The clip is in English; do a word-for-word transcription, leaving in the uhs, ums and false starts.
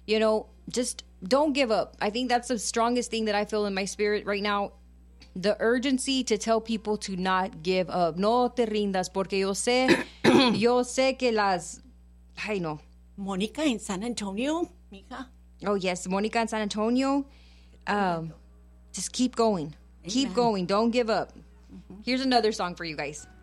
you know, just don't give up. I think that's the strongest thing that I feel in my spirit right now. The urgency to tell people to not give up. No te rindas, porque yo sé, yo sé que las, ay no. Monica in San Antonio, mija. Oh yes, Monica in San Antonio. Um, just keep going. Amen. Keep going. Don't give up. Mm-hmm. Here's another song for you guys.